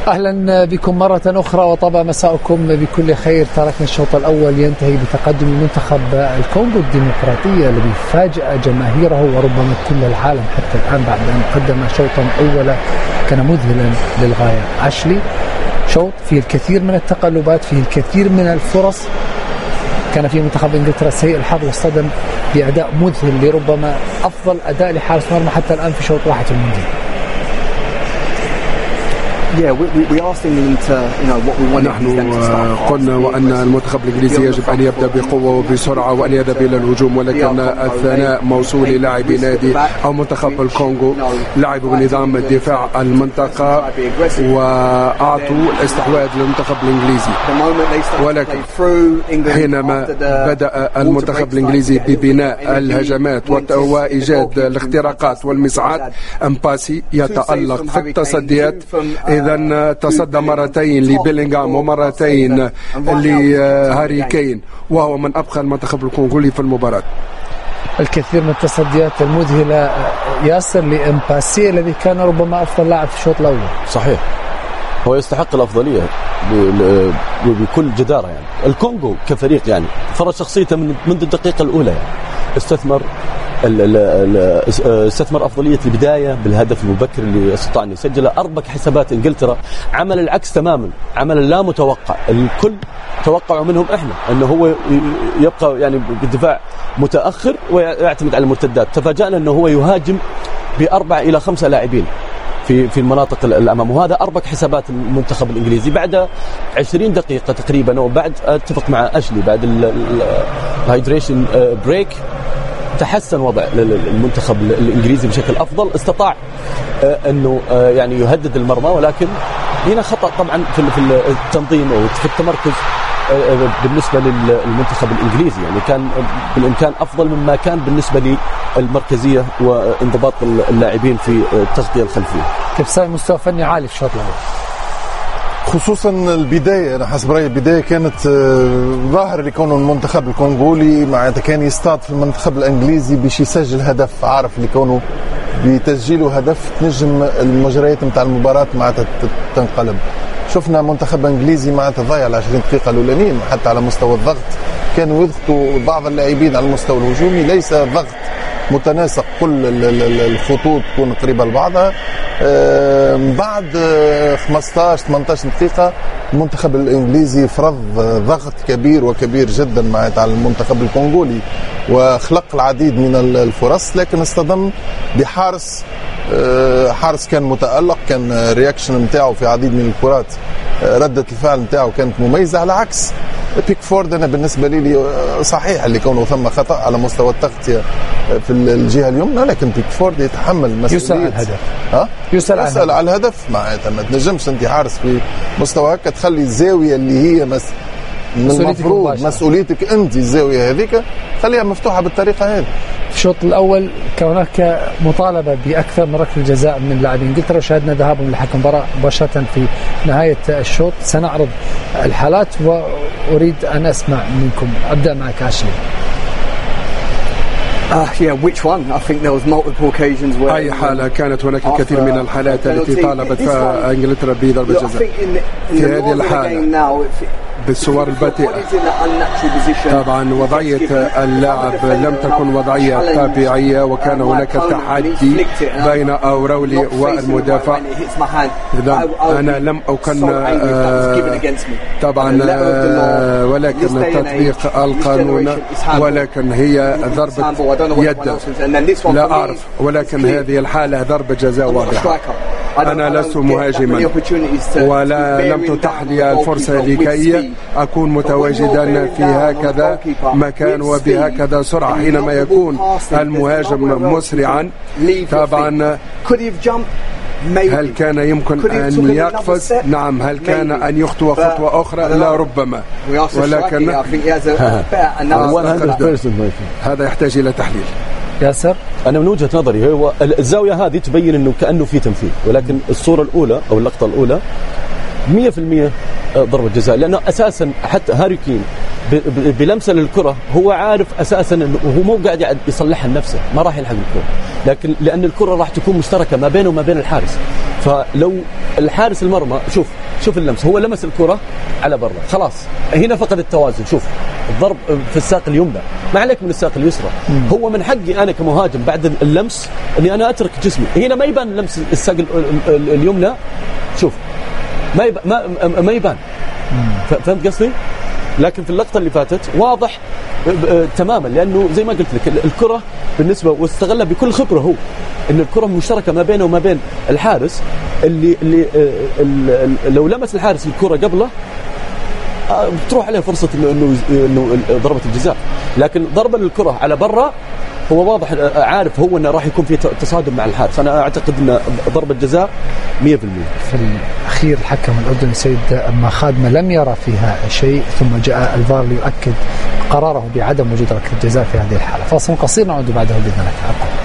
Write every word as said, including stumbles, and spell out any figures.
أهلا بكم مرة أخرى وطبعا مساءكم بكل خير. تركنا الشوط الأول ينتهي بتقدم منتخب الكونغو الديمقراطية الذي فاجأ جماهيره وربما كل العالم حتى الآن بعد أن قدم شوطا أولا كان مذهلا للغاية. عشلي شوط فيه الكثير من التقلبات، فيه الكثير من الفرص. كان في منتخب انجلترا سيء الحظ واصطدم بأداء مذهل لربما أفضل أداء لحارس مرمى حتى الآن في شوط واحد في المونديال. نحن قلنا وأن المنتخب الإنجليزي يجب أن يبدأ بقوة وبسرعة وأن يذهب إلى الهجوم، ولكن الثناء موصول للاعبي نادي أو منتخب الكونغو. لعبوا بنظام الدفاع المنطقة وأعطوا الاستحواذ للمنتخب الإنجليزي، ولكن حينما بدأ المنتخب الإنجليزي ببناء الهجمات وإيجاد الاختراقات والمساحات، أمباسي يتألق في التصديات. إذا تصدى مرتين لبيلينغهام ومرتين لهاري كين، وهو من أبقى المنتخب الكونغولي في المباراة. الكثير من التصديات المذهلة ياسر لإمباسي الذي كان ربما أفضل لاعب في الشوط الأول. صحيح، هو يستحق الأفضلية بكل جدارة. يعني الكونغو كفريق يعني فرض شخصيته منذ الدقيقة الأولى، يعني استثمر استثمر أفضلية البداية بالهدف المبكر اللي استطاع أن يسجله. أربك حسابات إنجلترا عمل العكس تماما، عمل لا متوقع. الكل توقعوا منهم إحنا أنه هو يبقى يعني بالدفاع متأخر ويعتمد على المرتدات. تفاجأنا أنه هو يهاجم بأربع إلى خمسة لاعبين في في المناطق الأمام، وهذا أربك حسابات المنتخب الإنجليزي. بعد عشرين دقيقة تقريبا، وبعد أتفق مع أشلي بعد الهايدريشن بريك تحسن وضع المنتخب الإنجليزي بشكل أفضل. استطاع أنه يعني يهدد المرمى، ولكن هنا خطأ طبعا في التنظيم وفي التمركز بالنسبة للمنتخب الإنجليزي. يعني كان بالإمكان أفضل مما كان بالنسبة للمركزية وانضباط اللاعبين في التغطية الخلفية. كيف صار مستوى فني عالي في الشوط الأول، خصوصا البداية. أنا حسب رأيي البداية كانت ظاهر لكونه المنتخب الكونغولي معناتها كان يصطاد في المنتخب الإنجليزي باش يسجل هدف، عارف لكونه بتسجيله هدف تنجم المجريات متاع المباراة معناتها تنقلب. شفنا منتخب إنجليزي معناتها ضيع العشرين دقيقة الأولانيين حتى على مستوى الضغط، كانوا يضغطوا بعض اللاعبين على المستوى الهجومي، ليس ضغط متناسق، كل الخطوط تكون قريبة لبعضها. بعد خمسطاش ثمانية عشر دقيقة المنتخب الإنجليزي فرض ضغط كبير وكبير جدا معناتها على المنتخب الكونغولي وخلق العديد من الفرص، لكن اصطدم بحارس حارس كان متألق. كان رياكشن متاعه في عديد من الكرات، ردة الفعل متاعه كانت مميزة، على عكس بيكفورد. أنا بالنسبة لي صحيح اللي كونه ثم خطأ على مستوى التغطية في الجهة اليمنى، لكن بيكفورد يتحمل مسؤولية. يسأل على الهدف، ها؟ يسأل, يسأل على الهدف. معناتها ما تنجمش أنت حارس في مستوى هكا تخلي الزاوية اللي هي مس... من المفروض مسؤوليتك أنت، الزاوية هذيك خليها مفتوحة بالطريقة هذه. في الشوط الأول كان هناك مطالبة بأكثر من ركلة جزاء من لاعبي إنجلترا، وشاهدنا ذهابهم لحكم المباراة مباشرة في نهاية الشوط. سنعرض الحالات وأريد أن أسمع منكم. أبدأ معك عشلي. Uh, yeah, which one? I think there was multiple occasions where أي حالة كانت هناك الكثير من الحالات التي طالبت فيها إنجلترا بضربة جزاء. في هذه الحالة بالصور البطيئة طبعا وضعية اللاعب لم تكن وضعية طبيعية، وكان هناك تحدي بين أوراولي والمدافع. إذا أنا لم أكن آه طبعا آه ولكن تطبيق القانون، ولكن هي ضربة يد لا أعرف، ولكن هذه الحالة ضربة جزاء واضحة. أنا لست مهاجما ولا لم تتح لي الفرصة لكي أكون متواجدا في هكذا مكان وبهكذا سرعة. حينما يكون المهاجم مسرعا طبعا هل كان يمكن أن يقفز؟ نعم. هل كان أن يخطو خطوة أخرى؟ لا ربما، ولكن هذا يحتاج إلى تحليل. ياسر، أنا من وجهة نظري هو الزاوية هذه تبين أنه كأنه في تمثيل، ولكن الصورة الأولى أو اللقطة الأولى مية في المية ضربة جزاء، لأنه أساسا حتى هاري كين بلمسه للكرة هو عارف أساسا أنه هو مو قاعد يصلحها لنفسه، ما راح يلحق الكرة، لكن لأن الكرة راح تكون مشتركة ما بينه وما بين الحارس، فلو الحارس المرمى شوف شوف اللمس، هو لمس الكرة على برا خلاص، هنا فقد التوازن. شوف الضرب في الساق اليمنى، ما عليك من الساق اليسرى. مم. هو من حقي أنا كمهاجم بعد اللمس أني أنا أترك جسمي. هنا ما يبان لمس الساق اليمنى، شوف ما يبان ما, ما يبان. فهمت قصدي؟ لكن في اللقطة اللي فاتت واضح تماما، لأنه زي ما قلت لك الكرة بالنسبة واستغلها بكل خبرة، هو إن الكرة مشتركة ما بينه وما بين الحارس اللي, اللي, اللي لو لمس الحارس الكرة قبله بتروح عليه فرصة إنه إنه إنه ضربة الجزاء. لكن ضربة الكرة على برا هو واضح عارف هو إنه راح يكون في تصادم مع الحارس. أنا أعتقد إن ضربة جزاء مية بالمية. في الأخير الحكم الأردني سيد أما خادمة لم يرى فيها شيء، ثم جاء الفار ليؤكد قراره بعدم وجود ركلة جزاء في هذه الحالة. فاصل قصير نعود بعده بإذن الله.